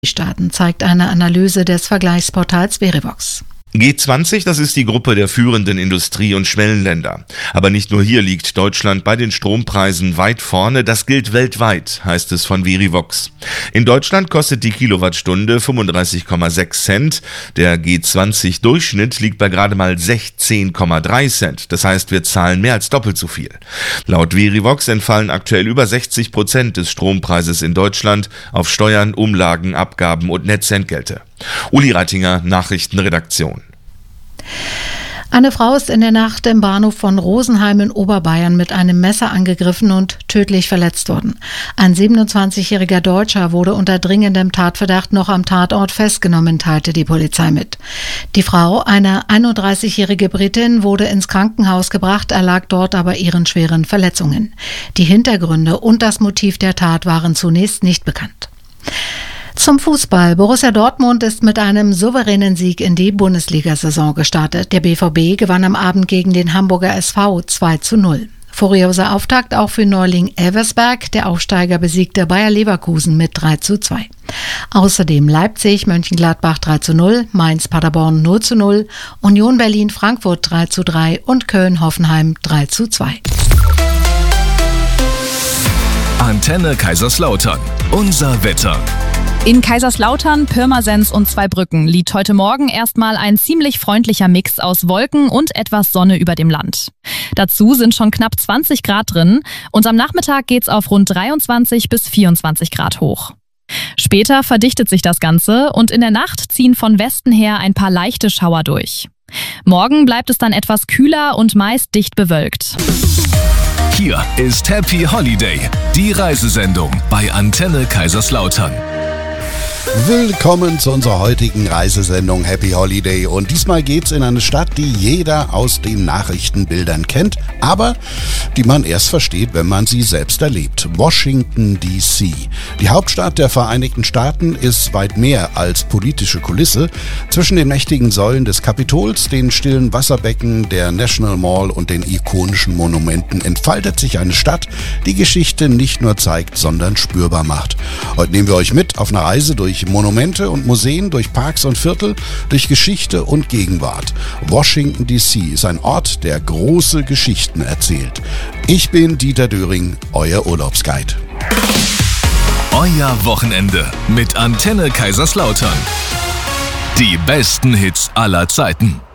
Staaten, zeigt eine Analyse des Vergleichsportals Verivox. G20, das ist die Gruppe der führenden Industrie- und Schwellenländer. Aber nicht nur hier liegt Deutschland bei den Strompreisen weit vorne, das gilt weltweit, heißt es von Verivox. In Deutschland kostet die Kilowattstunde 35,6 Cent, der G20-Durchschnitt liegt bei gerade mal 16,3 Cent, das heißt, wir zahlen mehr als doppelt so viel. Laut Verivox entfallen aktuell über 60% des Strompreises in Deutschland auf Steuern, Umlagen, Abgaben und Netzentgelte. Uli Reitinger, Nachrichtenredaktion. Eine Frau ist in der Nacht im Bahnhof von Rosenheim in Oberbayern mit einem Messer angegriffen und tödlich verletzt worden. Ein 27-jähriger Deutscher wurde unter dringendem Tatverdacht noch am Tatort festgenommen, teilte die Polizei mit. Die Frau, eine 31-jährige Britin, wurde ins Krankenhaus gebracht, erlag dort aber ihren schweren Verletzungen. Die Hintergründe und das Motiv der Tat waren zunächst nicht bekannt. Zum Fußball. Borussia Dortmund ist mit einem souveränen Sieg in die Bundesliga-Saison gestartet. Der BVB gewann am Abend gegen den Hamburger SV 2:0. Furioser Auftakt auch für Neuling Elversberg. Der Aufsteiger besiegte Bayer Leverkusen mit 3:2. Außerdem Leipzig, Mönchengladbach 3:0, Mainz Paderborn 0:0, Union Berlin Frankfurt 3:3 und Köln Hoffenheim 3:2. Antenne Kaiserslautern. Unser Wetter. In Kaiserslautern, Pirmasens und Zweibrücken liegt heute Morgen erstmal ein ziemlich freundlicher Mix aus Wolken und etwas Sonne über dem Land. Dazu sind schon knapp 20 Grad drin und am Nachmittag geht's auf rund 23 bis 24 Grad hoch. Später verdichtet sich das Ganze und in der Nacht ziehen von Westen her ein paar leichte Schauer durch. Morgen bleibt es dann etwas kühler und meist dicht bewölkt. Hier ist Happy Holiday, die Reisesendung bei Antenne Kaiserslautern. Willkommen zu unserer heutigen Reisesendung Happy Holiday und diesmal geht's in eine Stadt, die jeder aus den Nachrichtenbildern kennt, aber die man erst versteht, wenn man sie selbst erlebt. Washington D.C. Die Hauptstadt der Vereinigten Staaten ist weit mehr als politische Kulisse. Zwischen den mächtigen Säulen des Kapitols, den stillen Wasserbecken der National Mall und den ikonischen Monumenten entfaltet sich eine Stadt, die Geschichte nicht nur zeigt, sondern spürbar macht. Heute nehmen wir euch mit auf eine Reise durch Monumente und Museen, durch Parks und Viertel, durch Geschichte und Gegenwart. Washington D.C. ist ein Ort, der große Geschichten erzählt. Ich bin Dieter Döring, euer Urlaubsguide. Euer Wochenende mit Antenne Kaiserslautern. Die besten Hits aller Zeiten.